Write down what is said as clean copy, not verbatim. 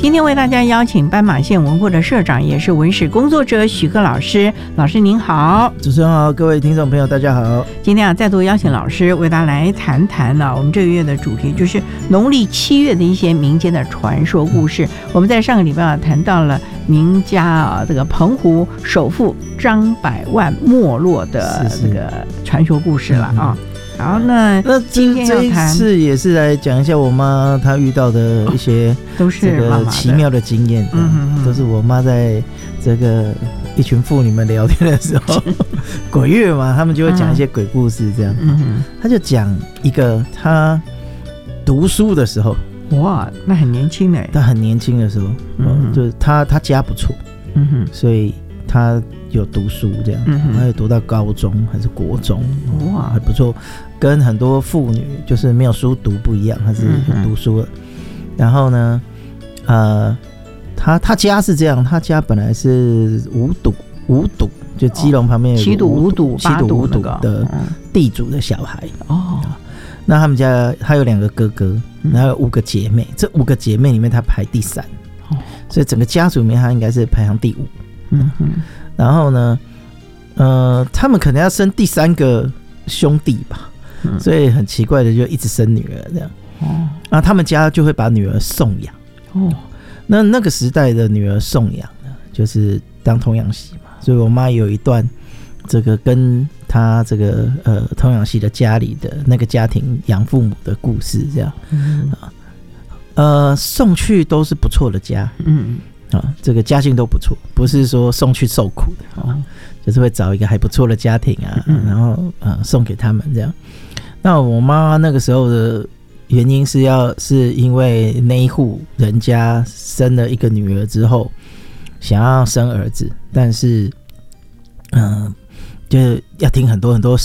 今天为大家邀请斑马线文库的社长，也是文史工作者许克老师。老师您好。 主持人好，各位听众朋友大家好。 今天再度邀请老师为大家来谈谈我们这个月的主题就是农历7月的一些民间的传说故事。我们在上个礼拜谈到了名家这个澎湖首富张百万没落的这个传说故事了啊。好，那今天这一次也是来讲一下我妈她遇到的一些都是这个奇妙的经验，都是我妈在这个一群妇女们聊天的时候，鬼月嘛，他们就会讲一些鬼故事这样。他就讲一个他读书的时候，哇，那很年轻哎，他很年轻的时候，就是他家不错，所以他有读书这样，他有读到高中还是国中，哇，还不错，跟很多妇女就是没有书读不一样，他是有读书的。然后呢，他家是这样，他家本来是五堵，就基隆旁边有五堵的地主的小孩哦。那他们家他有2个哥哥，然后有5个姐妹，这5个姐妹里面他排第3，所以整个家族里面他应该是排行第5。然后呢，他们可能要生第3个兄弟吧，所以很奇怪的就一直生女儿这样。那他们家就会把女儿送养。那个时代的女儿送养呢，就是当童养媳嘛。所以我妈有一段这个跟她这个童养媳的家里的那个家庭养父母的故事这样。送去都是不错的家。这个家境都不错，不是说送去受苦的，就是会找一个还不错的家庭啊，然后送给他们这样。那我妈那个时候的原因是因为那一户人家生了一个女儿之后，想要生儿子，但是就要听很多